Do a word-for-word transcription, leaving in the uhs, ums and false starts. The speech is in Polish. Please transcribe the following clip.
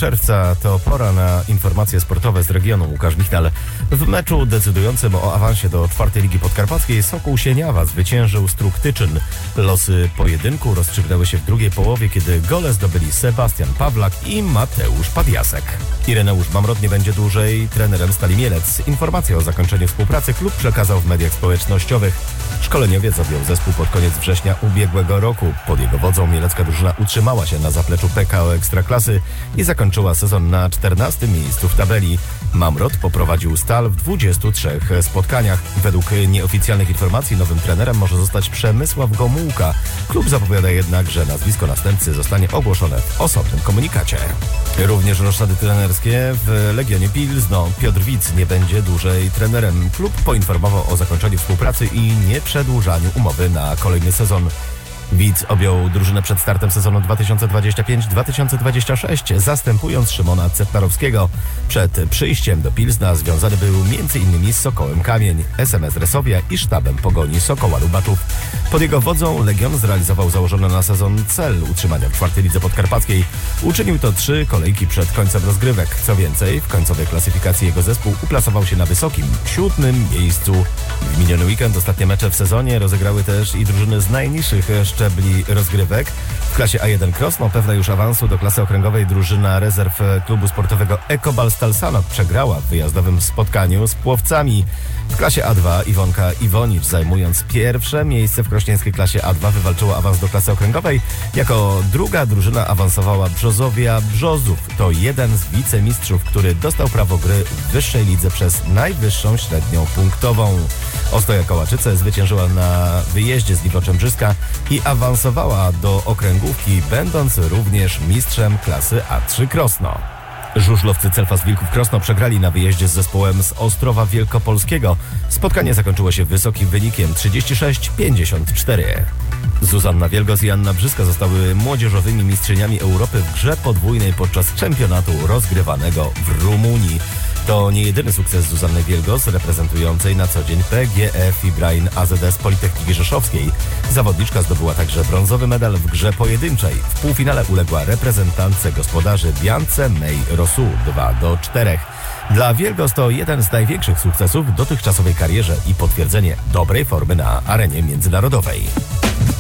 czerwca to pora na informacje sportowe z regionu. Łukasz Michnal. W meczu decydującym o awansie do czwartej Ligi Podkarpackiej Sokół Sieniawa zwyciężył Strug Tyczyn. Losy pojedynku rozstrzygnęły się w drugiej połowie, kiedy gole zdobyli Sebastian Pawlak i Mateusz Padiasek. Ireneusz Mamrot nie będzie dłużej trenerem Stali Mielec. Informację o zakończeniu współpracy klub przekazał w mediach społecznościowych. Szkoleniowiec objął zespół pod koniec września ubiegłego roku. Pod jego wodzą mielecka drużyna utrzymała się na zapleczu P K O Ekstraklasy i zakończyła sezon na czternastym miejscu w tabeli. Mamrot poprowadził Stal w dwudziestu trzech spotkaniach. Według nieoficjalnych informacji nowym trenerem może zostać Przemysław Gomułka. Klub zapowiada jednak, że nazwisko następcy zostanie ogłoszone w osobnym komunikacie. Również roszady trenerskie w Legionie Pilzno. Piotr Widz nie będzie dłużej trenerem. Klub poinformował o zakończeniu współpracy i nieprzedłużaniu umowy na kolejny sezon. Widz objął drużynę przed startem sezonu dwa tysiące dwudziestego piątego dwa tysiące dwudziestego szóstego, zastępując Szymona Cetnarowskiego. Przed przyjściem do Pilzna związany był m.in. z Sokołem Kamień, S M S Resowia i sztabem Pogoni Sokoła Lubaczów. Pod jego wodzą Legion zrealizował założony na sezon cel utrzymania w czwartej lidze podkarpackiej. Uczynił to trzy kolejki przed końcem rozgrywek. Co więcej, w końcowej klasyfikacji jego zespół uplasował się na wysokim, siódmym miejscu. W miniony weekend ostatnie mecze w sezonie rozegrały też i drużyny z najniższych szczebli rozgrywek. W klasie A jeden Krosno pewna już awansu do klasy okręgowej drużyna rezerw klubu sportowego Ekobal Stal Sanok przegrała w wyjazdowym spotkaniu z Płowcami. W klasie A dwa Iwonka Iwonicz, zajmując pierwsze miejsce w krośnieńskiej klasie A dwa, wywalczyła awans do klasy okręgowej. Jako druga drużyna awansowała Brzozowia Brzozów. To jeden z wicemistrzów, który dostał prawo gry w wyższej lidze przez najwyższą średnią punktową. Ostoja Kołaczyce zwyciężyła na wyjeździe z Liwoczem Brzyska i awansowała do okręgówki, będąc również mistrzem klasy A trzy Krosno. Żużlowcy Celfas Wilków Krosno przegrali na wyjeździe z zespołem z Ostrowa Wielkopolskiego. Spotkanie zakończyło się wysokim wynikiem trzydzieści sześć pięćdziesiąt cztery. Zuzanna Wielgos i Anna Brzyska zostały młodzieżowymi mistrzyniami Europy w grze podwójnej podczas czempionatu rozgrywanego w Rumunii. To nie jedyny sukces Zuzanny Wielgos, reprezentującej na co dzień P G E Fibrain A Z S Politechniki Rzeszowskiej. Zawodniczka zdobyła także brązowy medal w grze pojedynczej. W półfinale uległa reprezentantce gospodarzy Biance May Rosu dwa do czterech. Dla Wielgos to jeden z największych sukcesów w dotychczasowej karierze i potwierdzenie dobrej formy na arenie międzynarodowej.